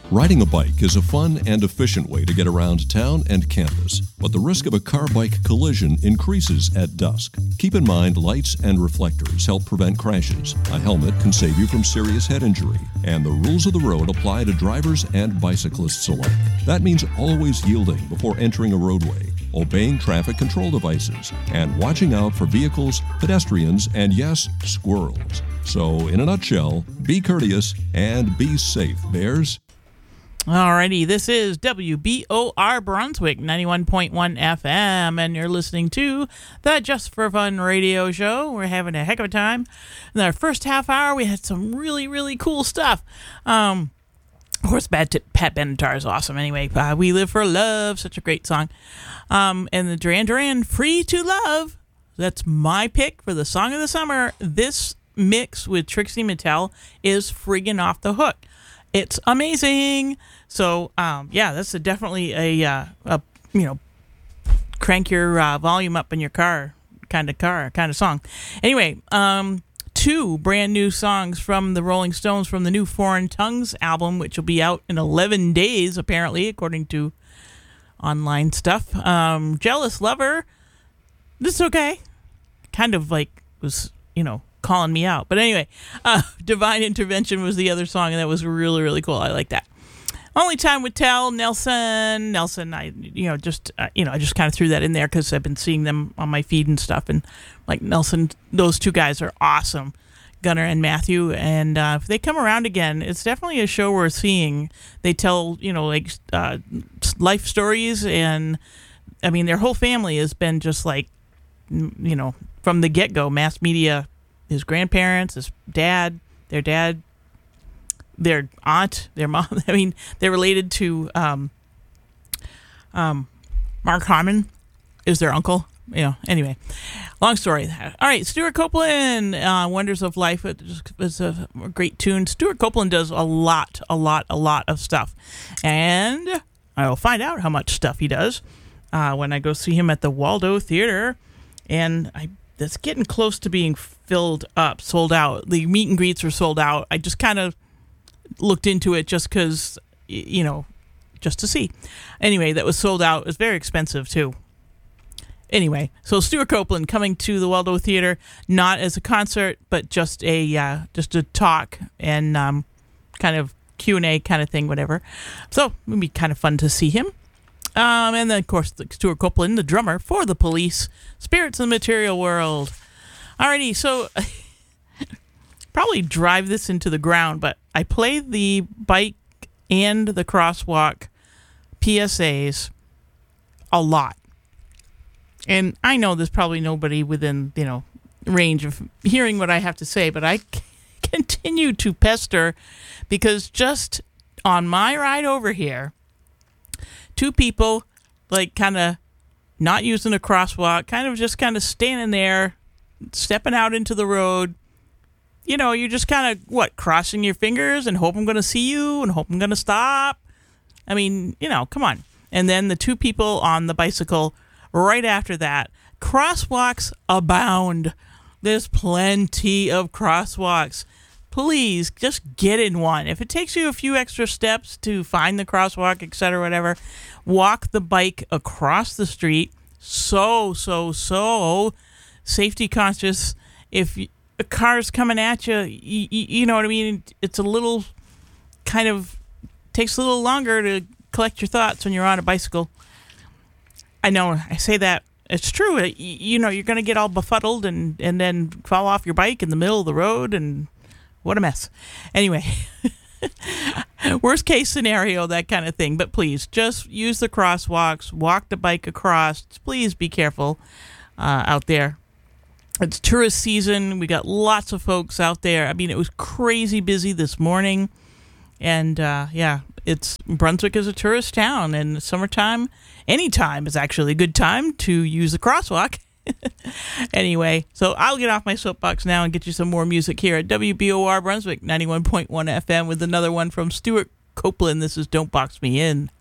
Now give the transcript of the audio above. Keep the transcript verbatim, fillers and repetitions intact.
Riding a bike is a fun and efficient way to get around town and campus, but the risk of a car-bike collision increases at dusk. Keep in mind lights and reflectors help prevent crashes. A helmet can save you from serious head injury, and the rules of the road apply to drivers and bicyclists alike. That means always yielding before entering a roadway, obeying traffic control devices, and watching out for vehicles, pedestrians, and yes, squirrels. So, in a nutshell, be courteous and be safe, Bears. Alrighty, this is W B O R Brunswick, ninety-one point one F M, and you're listening to the Just for Fun radio show. We're having a heck of a time. In our first half hour, we had some really, really cool stuff. Um, of course, Pat, Pat Benatar is awesome. Anyway, uh, We Live for Love, such a great song. Um, and the Duran Duran, Free to Love. That's my pick for the song of the summer. This mix with Trixie Mattel is friggin' off the hook. It's amazing. So, um, yeah, that's a, definitely a, uh, a, you know, crank your uh, volume up in your car kind of car, kind of song. Anyway, um, two brand new songs from the Rolling Stones from the new Foreign Tongues album, which will be out in eleven days, apparently, according to online stuff. Um, Jealous Lover, this is okay. Kind of like was, you know, calling me out. But anyway, uh, Divine Intervention was the other song, and that was really, really cool. I like that. Only Time Would Tell, Nelson. Nelson, I, you know, just, uh, you know, I just kind of threw that in there because I've been seeing them on my feed and stuff. And like Nelson, those two guys are awesome, Gunnar and Matthew. And uh, if they come around again, it's definitely a show worth seeing. They tell, you know, like uh, life stories. And I mean, their whole family has been just like, you know, from the get-go, mass media. His grandparents, his dad, their dad, their aunt, their mom. I mean, they're related to um, um, Mark Harmon is their uncle. You know, anyway, long story. All right, Stuart Copeland, uh, Wonders of Life. It's a great tune. Stuart Copeland does a lot, a lot, a lot of stuff. And I will find out how much stuff he does uh, when I go see him at the Waldo Theater. And I that's getting close to being filled up, sold out. The meet and greets are sold out. I just kind of looked into it just because, you know, just to see. Anyway, that was sold out. It was very expensive, too. Anyway, so Stuart Copeland coming to the Waldo Theater, not as a concert, but just a uh, just a talk and um, kind of Q and A kind of thing, whatever. So it would be kind of fun to see him. Um, and then, of course, the Stuart Copeland, the drummer for the Police, Spirits in the Material World. Alrighty, so probably drive this into the ground, but I play the bike and the crosswalk P S As a lot. And I know there's probably nobody within, you know, range of hearing what I have to say, but I c- continue to pester because just on my ride over here, two people, like, kind of not using a crosswalk, kind of just kind of standing there, stepping out into the road. You know, you're just kind of, what, crossing your fingers and hope I'm going to see you and hope I'm going to stop. I mean, you know, come on. And then the two people on the bicycle right after that. Crosswalks abound. There's plenty of crosswalks. Please just get in one. If it takes you a few extra steps to find the crosswalk, et cetera, whatever, walk the bike across the street. So, so, so safety conscious. If a car's coming at you, you, you know what I mean? It's a little kind of, takes a little longer to collect your thoughts when you're on a bicycle. I know, I say that. It's true. You, you know, you're going to get all befuddled and, and then fall off your bike in the middle of the road, and what a mess. Anyway, worst case scenario, that kind of thing. But please, just use the crosswalks, walk the bike across. Please be careful uh, out there. It's tourist season. We got lots of folks out there. I mean, it was crazy busy this morning. And, uh, yeah, it's Brunswick is a tourist town, and summertime, anytime is actually a good time to use the crosswalk. Anyway, so I'll get off my soapbox now and get you some more music here at W B O R Brunswick, ninety-one point one F M with another one from Stuart Copeland. This is Don't Box Me In.